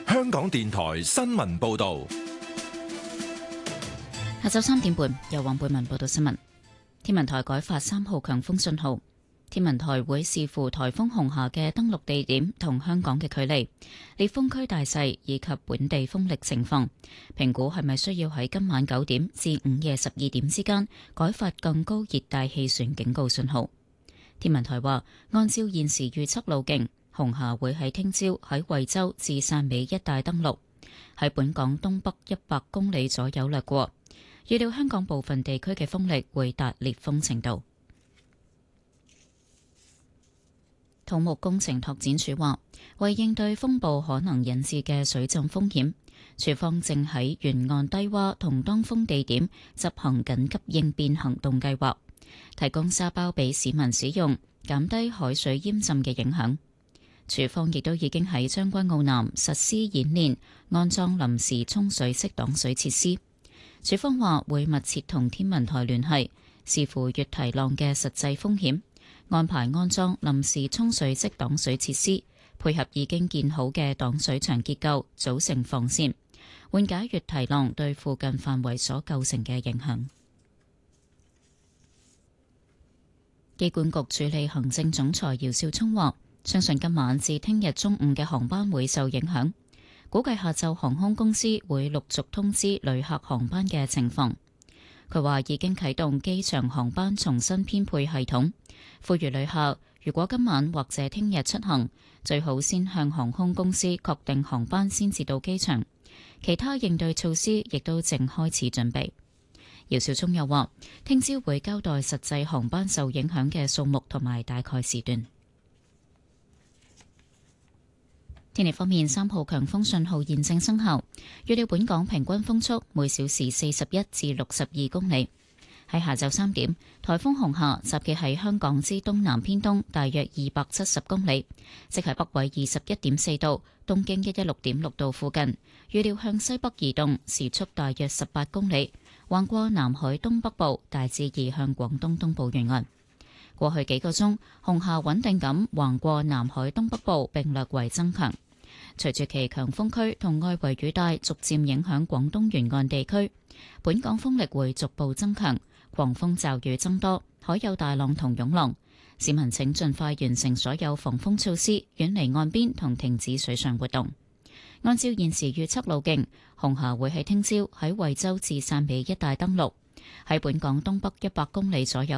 香港電台新聞報道。 下晝3點半，由黃貝文報道新聞。天文台改發3號強風信號，天文台會視乎颱風紅霞嘅登陸地點同香港嘅距離、烈風區大細以及本地風力情況，評估係咪需要喺今晚9點至午夜12點之間改發更高熱帶氣旋警告信號。天文台話，按照現時預測路徑，紅霞會喺聽朝喺惠州至汕尾一帶登陸，喺本港東北100公里左右掠過。預料香港部分地區嘅風力會達烈風程度。土木工程拓展署話，為應對風暴可能引致嘅水浸風險，署方正喺沿岸低洼同當風地點執行緊急應變行動計劃，提供沙包俾市民使用，減低海水淹浸嘅影響。署方亦都已經喺將軍澳南實施演練，安裝臨時沖水式擋水設施。署方話會密切同天文台聯繫，視乎月堤浪嘅實際風險，安排安裝臨時沖水式擋水設施，配合已經建好嘅擋水牆結構，組成防線，緩解月堤浪對附近範圍所構成嘅影響。機管局助理行政總裁姚兆聰話，相信今晚至聽日中午嘅航班會受影響。估計下晝航空公司會陸續通知旅客航班嘅情況。佢話已經啟動機場航班重新編配系統，呼籲旅客如果今晚或者聽日出行，最好先向航空公司確定航班先至到機場。其他應對措施亦都正開始準備。姚兆聰又話，聽朝會交代實際航班受影響嘅數目同埋大概時段。天氣方面，3號強風信號現正生效，預料本港平均風速每小時41至62公里。喺下晝3點，颱風紅霞集結喺香港之東南偏東大約270公里，即係北緯21.4度、東經116.6度附近。預料向西北移動，時速大約18公里，橫過南海東北部，大致移向廣東東部沿岸。過去幾個鐘，紅霞穩定咁橫過南海東北部，並略為增強。隨住其強風區同外圍雨帶逐漸影響廣東沿岸地區，本港風力會逐步增強，狂風驟雨增多，海有大浪同湧浪。市民請盡快完成所有防風措施，遠離岸邊同停止水上活動。按照現時預測路徑，紅霞會喺聽朝喺惠州至汕尾一帶登陸，喺本港東北100公里左右